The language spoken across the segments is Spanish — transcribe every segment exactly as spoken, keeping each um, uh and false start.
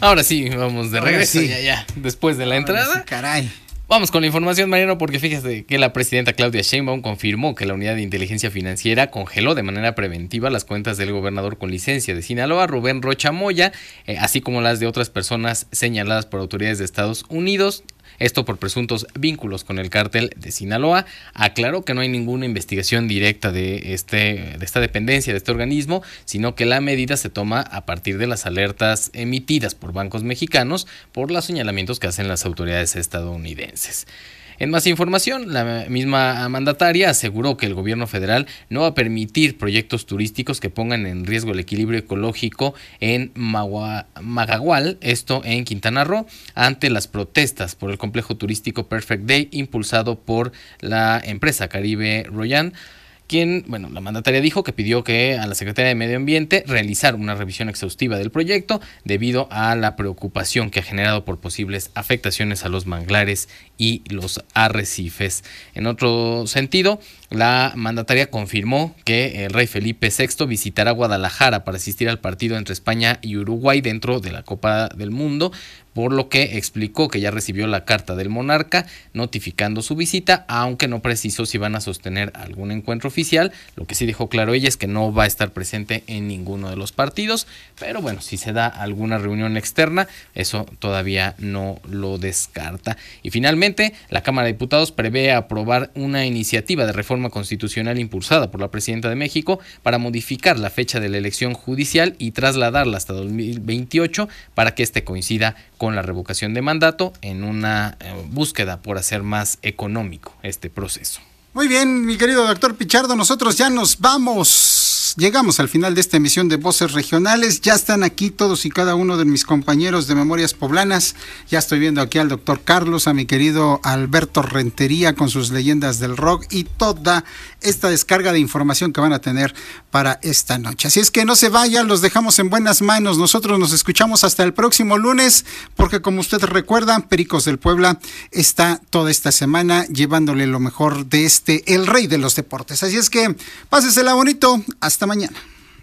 Ahora sí, vamos de regreso, sí. ya, ya, después de la Ahora entrada. sí, caray. Vamos con la información, Mariano, porque fíjese que la presidenta Claudia Sheinbaum confirmó que la Unidad de Inteligencia Financiera congeló de manera preventiva las cuentas del gobernador con licencia de Sinaloa, Rubén Rocha Moya, eh, así como las de otras personas señaladas por autoridades de Estados Unidos. Esto por presuntos vínculos con el cártel de Sinaloa. Aclaró que no hay ninguna investigación directa de, este, de esta dependencia, de este organismo, sino que la medida se toma a partir de las alertas emitidas por bancos mexicanos por los señalamientos que hacen las autoridades estadounidenses. En más información, la misma mandataria aseguró que el gobierno federal no va a permitir proyectos turísticos que pongan en riesgo el equilibrio ecológico en Magua, Magagual, esto en Quintana Roo, ante las protestas por el complejo turístico Perfect Day impulsado por la empresa Caribe Royan, quien, bueno, la mandataria dijo que pidió que a la Secretaría de Medio Ambiente realizar una revisión exhaustiva del proyecto debido a la preocupación que ha generado por posibles afectaciones a los manglares y los arrecifes. En otro sentido, la mandataria confirmó que el rey Felipe sexto visitará Guadalajara para asistir al partido entre España y Uruguay dentro de la Copa del Mundo, por lo que explicó que ya recibió la carta del monarca notificando su visita, aunque no precisó si van a sostener algún encuentro oficial. Lo que sí dejó claro ella es que no va a estar presente en ninguno de los partidos, pero bueno, si se da alguna reunión externa, eso todavía no lo descarta. Y finalmente, la Cámara de Diputados prevé aprobar una iniciativa de reforma constitucional impulsada por la presidenta de México para modificar la fecha de la elección judicial y trasladarla hasta dos mil veintiocho para que este coincida con con la revocación de mandato en una eh, búsqueda por hacer más económico este proceso. Muy bien, mi querido doctor Pichardo, nosotros ya nos vamos. Llegamos al final de esta emisión de Voces Regionales. Ya están aquí todos y cada uno de mis compañeros de Memorias Poblanas. Ya estoy viendo aquí al doctor Carlos, a mi querido Alberto Rentería con sus leyendas del rock y toda esta descarga de información que van a tener para esta noche. Así es que no se vayan, los dejamos en buenas manos. Nosotros nos escuchamos hasta el próximo lunes, porque como ustedes recuerdan, Pericos del Puebla está toda esta semana llevándole lo mejor de este el rey de los deportes. Así es que pásesela bonito. Hasta mañana.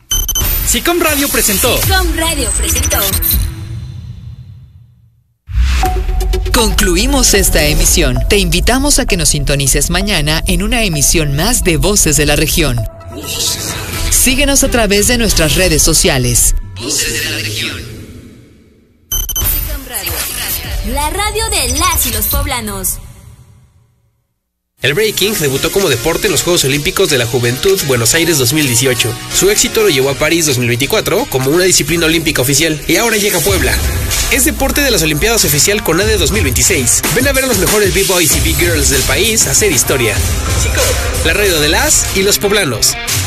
SICOM Radio presentó. SICOM Radio presentó. Concluimos esta emisión. Te invitamos a que nos sintonices mañana en una emisión más de Voces de la Región. Síguenos a través de nuestras redes sociales. Voces de la Región. SICOM Radio. La radio de las y los poblanos. El breaking debutó como deporte en los Juegos Olímpicos de la Juventud Buenos Aires dos mil dieciocho. Su éxito lo llevó a París dos mil veinticuatro como una disciplina olímpica oficial y ahora llega a Puebla. Es deporte de las Olimpiadas oficial CONADE dos mil veintiséis. Ven a ver a los mejores B-Boys y B-Girls del país hacer historia. SICOM, la radio de las y los poblanos.